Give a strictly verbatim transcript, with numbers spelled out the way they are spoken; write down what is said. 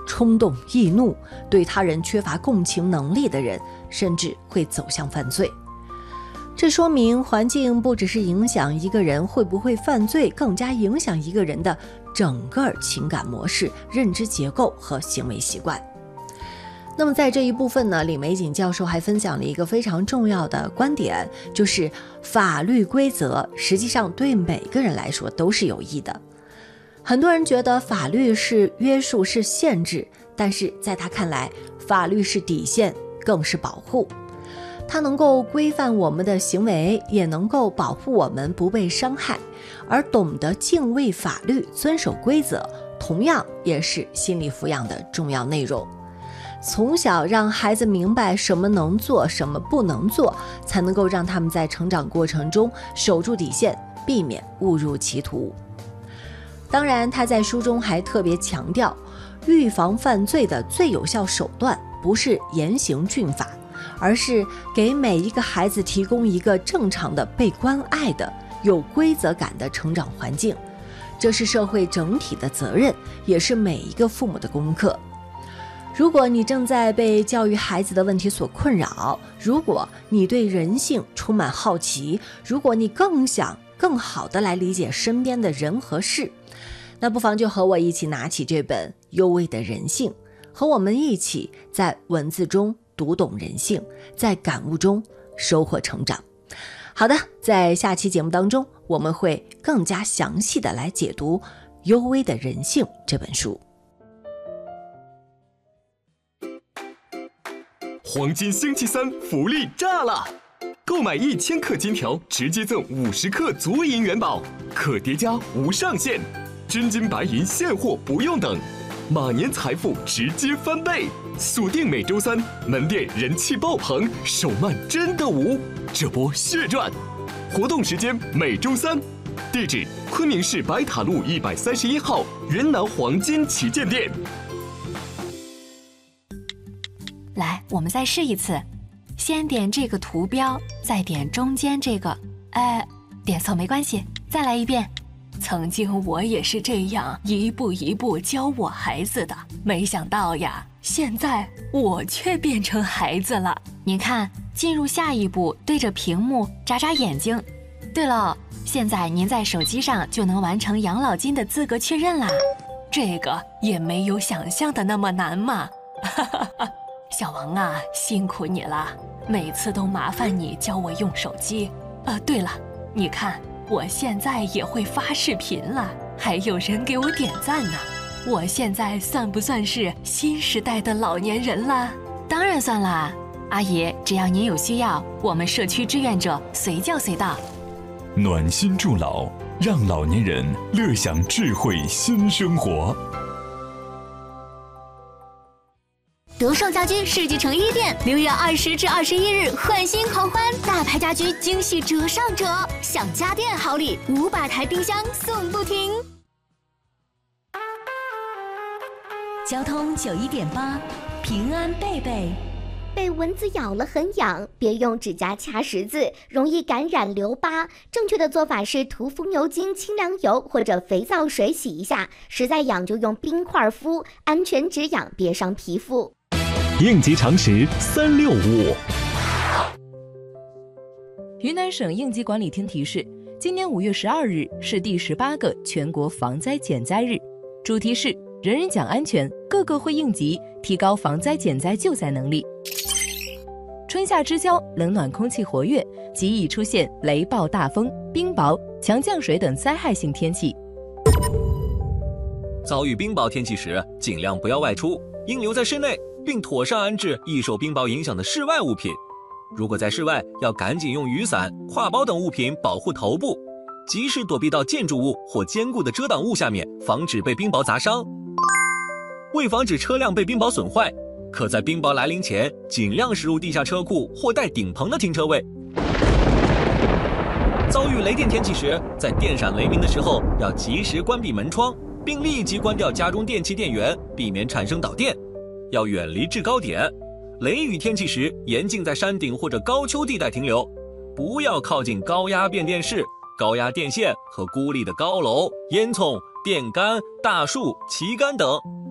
冲动、易怒，对他人缺乏共情能力的人，甚至会走向犯罪。这说明环境不只是影响一个人会不会犯罪，更加影响一个人的整个情感模式、认知结构和行为习惯。那么在这一部分呢，李玫瑾教授还分享了一个非常重要的观点，就是法律规则实际上对每个人来说都是有益的。很多人觉得法律是约束，是限制，但是在他看来，法律是底线，更是保护。它能够规范我们的行为，也能够保护我们不被伤害。而懂得敬畏法律、遵守规则，同样也是心理抚养的重要内容。从小让孩子明白什么能做，什么不能做，才能够让他们在成长过程中守住底线，避免误入歧途。当然，他在书中还特别强调，预防犯罪的最有效手段不是严刑峻法，而是给每一个孩子提供一个正常的、被关爱的、有规则感的成长环境。这是社会整体的责任，也是每一个父母的功课。如果你正在被教育孩子的问题所困扰，如果你对人性充满好奇，如果你更想更好地来理解身边的人和事，那不妨就和我一起拿起这本《幽微的人性》，和我们一起在文字中读懂人性，在感悟中收获成长。好的，在下期节目当中，我们会更加详细的来解读《幽微的人性》这本书。 黄金星期三福利炸了！购买一千克金条，直接赠五十克足银元宝，可叠加无上限，真金白银现货不用等，马年财富直接翻倍！锁定每周三，门店人气爆棚，手慢真的无，这波血赚！活动时间每周三，地址昆明市白塔路一百三十一号云南黄金旗舰店。 来，我们再试一次，先点这个图标，再点中间这个，哎，点错没关系，再来一遍。曾经我也是这样一步一步教我孩子的，没想到呀，现在我却变成孩子了。您看，进入下一步，对着屏幕眨眨眼睛。对了，现在您在手机上就能完成养老金的资格确认啦，这个也没有想象的那么难嘛。哈哈哈。小王啊，辛苦你了，每次都麻烦你教我用手机。呃，对了，你看我现在也会发视频了，还有人给我点赞呢。我现在算不算是新时代的老年人了？当然算啦，阿姨，只要您有需要，我们社区志愿者随叫随到。 暖心助老，让老年人乐享智慧新生活。 德胜家居世纪城一店六月二十至二十一日换新狂欢，大牌家居惊喜折上折，享家电好礼，五百台冰箱送不停。 交通九一点八，平安贝贝。 被蚊子咬了很痒，别用指甲掐十字，容易感染留疤。正确的做法是涂风油精、清凉油或者肥皂水洗一下，实在痒就用冰块敷，安全止痒，别伤皮肤。 应急常识三六五。 云南省应急管理厅提示，今年五月十二日是第十八个全国防灾减灾日，主题是人人讲安全，个个会应急，提高防灾减灾救灾能力。春夏之交，冷暖空气活跃，极易出现雷暴大风、冰雹、强降水等灾害性天气。 遭遇冰雹天气时，尽量不要外出，应留在室内，并妥善安置易受冰雹影响的室外物品。如果在室外，要赶紧用雨伞、挎包等物品保护头部，及时躲避到建筑物或坚固的遮挡物下面，防止被冰雹砸伤。为防止车辆被冰雹损坏，可在冰雹来临前尽量驶入地下车库或带顶棚的停车位。遭遇雷电天气时，在电闪雷鸣的时候要及时关闭门窗，并立即关掉家中电器电源，避免产生导电。要远离制高点。雷雨天气时，严禁在山顶或者高丘地带停留，不要靠近高压变电室、高压电线和孤立的高楼、烟囱、电杆、大树、旗杆等。